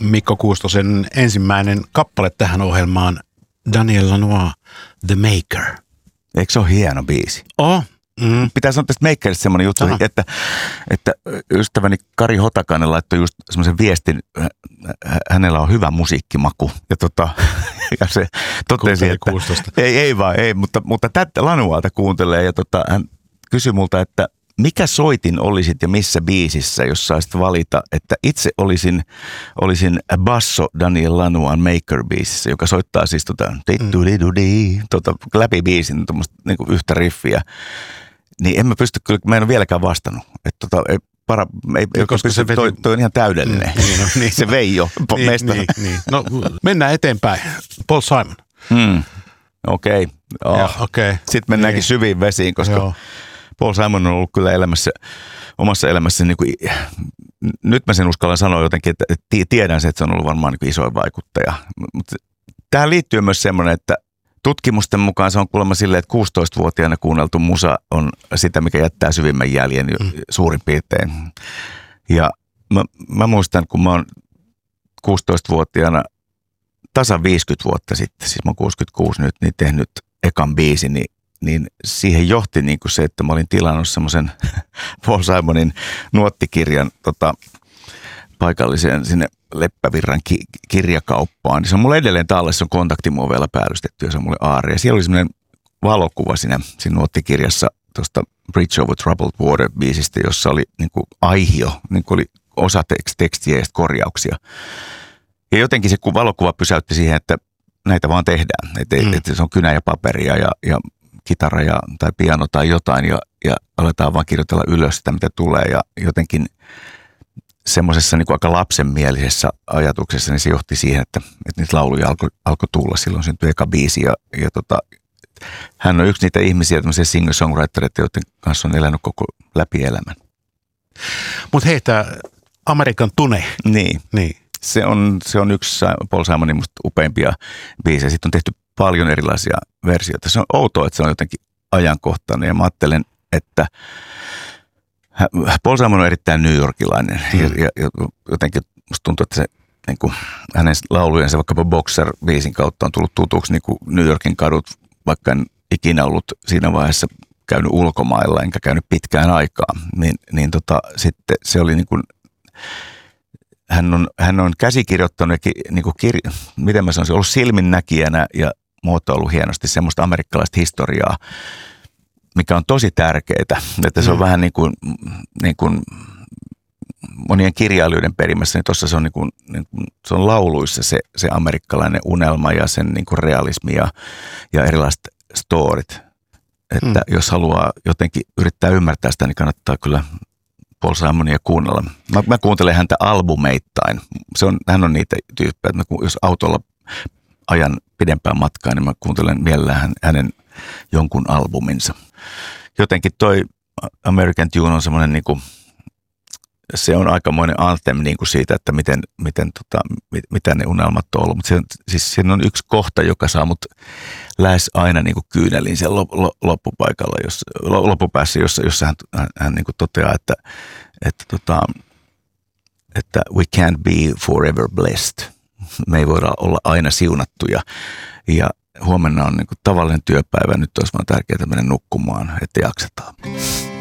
Mikko Kuustosen ensimmäinen kappale tähän ohjelmaan, Daniel Lanois, The Maker. Eikö se ole hieno biisi? Pitää sanoa tästä Makerista semmoinen juttu, että ystäväni Kari Hotakainen laittoi just semmoisen viestin, hänellä on hyvä musiikkimaku. Ja se totesi, että ei, mutta tätä Lanoista kuuntelee ja hän kysyi multa, että mikä soitin olisit ja missä biisissä, jos saisit valita, että itse olisin basso Daniel Lanois Maker-biisissä, joka soittaa siis läpi biisin niin yhtä riffiä. Niin en mä pysty kyllä, mä en ole vieläkään vastannut. Että koska se toi on ihan täydellinen. Niin, se vei jo meistä. Niin. No mennään eteenpäin. Paul Simon. Okei. Sitten mennäänkin syviin vesiin, koska Paul Simon on ollut kyllä omassa elämässä, niin kuin, nyt mä sen uskallan sanoa jotenkin, että tiedän se, että se on ollut varmaan niin isoin vaikuttaja. Mutta tähän liittyy myös semmoinen, että tutkimusten mukaan se on kuulemma silleen, että 16-vuotiaana kuunneltu musa on sitä, mikä jättää syvimmän jäljen suurin piirtein. Ja mä muistan, kun mä oon 16-vuotiaana tasan 50 vuotta sitten, siis mä oon 66 nyt, niin tehnyt ekan biisin, niin siihen johti niin kuin se, että mä olin tilannut semmoisen Paul Simonin nuottikirjan paikalliseen sinne Leppävirran kirjakauppaan. Se on mulle edelleen tallessa, on kontaktimuoveilla päällystetty ja se on mulle aari. Ja siellä oli semmoinen valokuva siinä nuottikirjassa tuosta Bridge Over Troubled Water-biisistä, jossa oli niin kuin aihio, niin kuin oli osa tekstiä ja korjauksia. Ja jotenkin se valokuva pysäytti siihen, että näitä vaan tehdään. Että se on kynä ja paperia ja kitara tai piano tai jotain ja aletaan vaan kirjoitella ylös sitä, mitä tulee. Ja jotenkin semmoisessa niin kuin aika lapsenmielisessä ajatuksessa niin se johti siihen, että niitä lauluja alkoi tulla. Silloin syntyi eka biisi ja hän on yksi niitä ihmisiä, tämmöisiä singer-songwritereita, joiden kanssa on elänyt koko läpi elämän. Mutta hei, tämä Amerikan Tune. Niin. Se on yksi Paul Simonin musta upeimpia biisejä. Sitten on tehty paljon erilaisia versioita. Se on outoa, että se on jotenkin ajankohtainen ja mä ajattelen, että Paul Simon on erittäin New Yorkilainen ja jotenkin musta tuntuu, että se, niin kuin, hänen laulujensa vaikkapa Boxer-biisin kautta on tullut tutuksi niin kuin New Yorkin kadut, vaikka en ikinä ollut siinä vaiheessa käynyt ulkomailla enkä käynyt pitkään aikaa. Sitten se oli niin kuin, hän on käsikirjoittanut niin kuin miten mä sanoisin, ollut silminnäkijänä ja muotoillut hienosti semmoista amerikkalaista historiaa, mikä on tosi tärkeää, että se on vähän niin kuin monien kirjailijoiden perimässä, niin tuossa se on, se on lauluissa se amerikkalainen unelma ja sen niin kuin realismi ja erilaiset storit. Että jos haluaa jotenkin yrittää ymmärtää sitä, niin kannattaa kyllä Paul Simonia kuunnella. Mä kuuntelen häntä albumeittain. Hän on niitä tyyppejä, että jos autolla ajan pidempään matkaa, niin mä kuuntelen mielellään hänen jonkun albuminsa. Jotenkin toi American Tune on semmoinen niinku, se on aikamoinen anthem niinku siitä, että mitä ne unelmat on ollut. Mutta siis siinä on yksi kohta, joka saa mut lähes aina niinku kyyneliin siellä loppupaikalla, loppupäässä, jossa hän niinku toteaa, että we can't be forever blessed. Me ei voida olla aina siunattuja ja huomenna on niin kuin tavallinen työpäivä. Nyt olisi vaan tärkeää mennä nukkumaan, että jaksetaan.